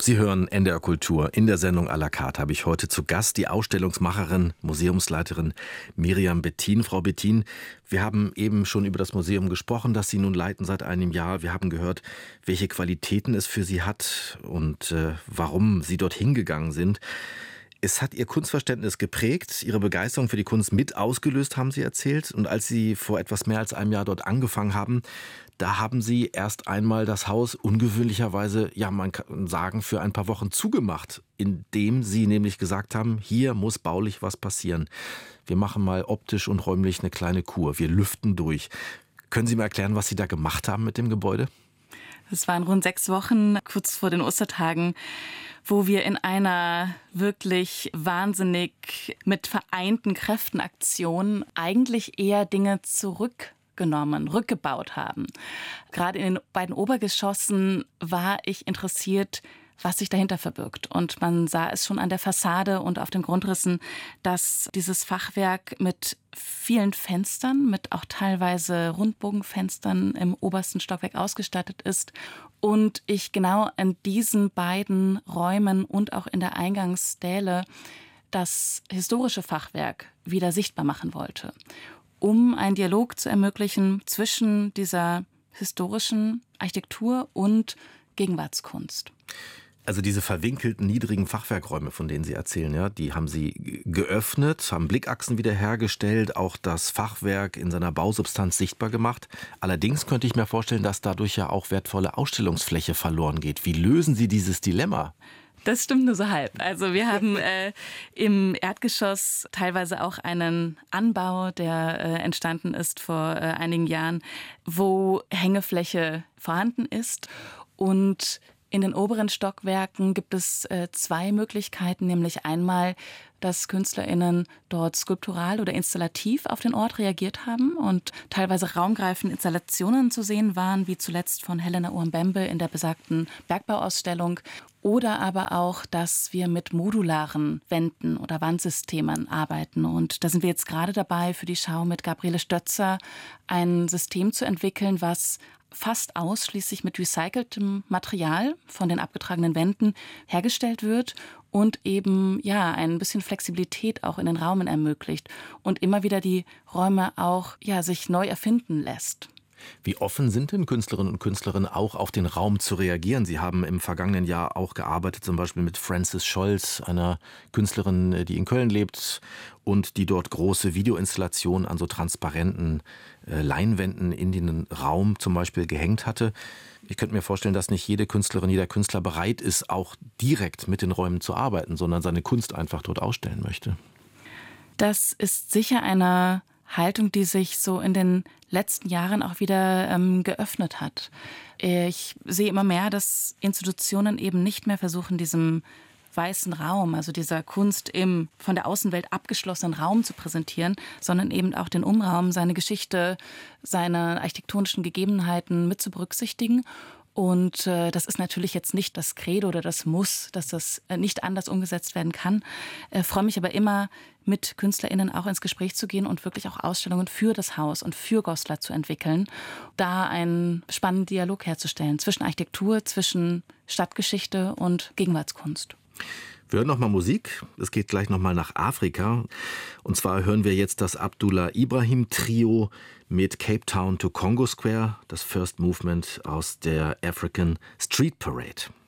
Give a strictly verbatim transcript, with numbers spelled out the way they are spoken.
Sie hören N D R Kultur. In der Sendung à la carte habe ich heute zu Gast die Ausstellungsmacherin, Museumsleiterin Miriam Bettin. Frau Bettin, wir haben eben schon über das Museum gesprochen, das Sie nun leiten seit einem Jahr. Wir haben gehört, welche Qualitäten es für Sie hat und äh, warum Sie dorthin gegangen sind. Es hat Ihr Kunstverständnis geprägt, Ihre Begeisterung für die Kunst mit ausgelöst, haben Sie erzählt. Und als Sie vor etwas mehr als einem Jahr dort angefangen haben, da haben Sie erst einmal das Haus ungewöhnlicherweise, ja, man kann sagen, für ein paar Wochen zugemacht, indem Sie nämlich gesagt haben, hier muss baulich was passieren. Wir machen mal optisch und räumlich eine kleine Kur, wir lüften durch. Können Sie mir erklären, was Sie da gemacht haben mit dem Gebäude? Es waren rund sechs Wochen, kurz vor den Ostertagen, wo wir in einer wirklich wahnsinnig mit vereinten Kräften Aktion eigentlich eher Dinge zurückgenommen, rückgebaut haben. Gerade in den beiden Obergeschossen war ich interessiert, was sich dahinter verbirgt. Und man sah es schon an der Fassade und auf den Grundrissen, dass dieses Fachwerk mit vielen Fenstern, mit auch teilweise Rundbogenfenstern im obersten Stockwerk ausgestattet ist. Und ich genau in diesen beiden Räumen und auch in der Eingangsstäle das historische Fachwerk wieder sichtbar machen wollte, um einen Dialog zu ermöglichen zwischen dieser historischen Architektur und Gegenwartskunst. Also diese verwinkelten, niedrigen Fachwerkräume, von denen Sie erzählen, ja, die haben Sie geöffnet, haben Blickachsen wiederhergestellt, auch das Fachwerk in seiner Bausubstanz sichtbar gemacht. Allerdings könnte ich mir vorstellen, dass dadurch ja auch wertvolle Ausstellungsfläche verloren geht. Wie lösen Sie dieses Dilemma? Das stimmt nur so halb. Also wir haben äh, im Erdgeschoss teilweise auch einen Anbau, der äh, entstanden ist vor äh, einigen Jahren, wo Hängefläche vorhanden ist. Und in den oberen Stockwerken gibt es äh, zwei Möglichkeiten, nämlich einmal, dass KünstlerInnen dort skulptural oder installativ auf den Ort reagiert haben und teilweise raumgreifende Installationen zu sehen waren, wie zuletzt von Helena Uambembe in der besagten Bergbauausstellung. Oder aber auch, dass wir mit modularen Wänden oder Wandsystemen arbeiten. Und da sind wir jetzt gerade dabei, für die Schau mit Gabriele Stötzer ein System zu entwickeln, was fast ausschließlich mit recyceltem Material von den abgetragenen Wänden hergestellt wird und eben ja ein bisschen Flexibilität auch in den Räumen ermöglicht und immer wieder die Räume auch ja sich neu erfinden lässt. Wie offen sind denn Künstlerinnen und Künstlerinnen auch auf den Raum zu reagieren? Sie haben im vergangenen Jahr auch gearbeitet, zum Beispiel mit Frances Scholz, einer Künstlerin, die in Köln lebt und die dort große Videoinstallationen an so transparenten äh, Leinwänden in den Raum zum Beispiel gehängt hatte. Ich könnte mir vorstellen, dass nicht jede Künstlerin, jeder Künstler bereit ist, auch direkt mit den Räumen zu arbeiten, sondern seine Kunst einfach dort ausstellen möchte. Das ist sicher eine Haltung, die sich so in den letzten Jahren auch wieder ähm, geöffnet hat. Ich sehe immer mehr, dass Institutionen eben nicht mehr versuchen, diesem weißen Raum, also dieser Kunst im von der Außenwelt abgeschlossenen Raum zu präsentieren, sondern eben auch den Umraum, seine Geschichte, seine architektonischen Gegebenheiten mit zu berücksichtigen. Und äh, das ist natürlich jetzt nicht das Credo oder das Muss, dass das äh, nicht anders umgesetzt werden kann. Ich äh, freue mich aber immer, mit KünstlerInnen auch ins Gespräch zu gehen und wirklich auch Ausstellungen für das Haus und für Goslar zu entwickeln, da einen spannenden Dialog herzustellen zwischen Architektur, zwischen Stadtgeschichte und Gegenwartskunst. Wir hören nochmal Musik. Es geht gleich nochmal nach Afrika. Und zwar hören wir jetzt das Abdullah Ibrahim Trio mit Cape Town to Congo Square, das First Movement aus der African Street Parade.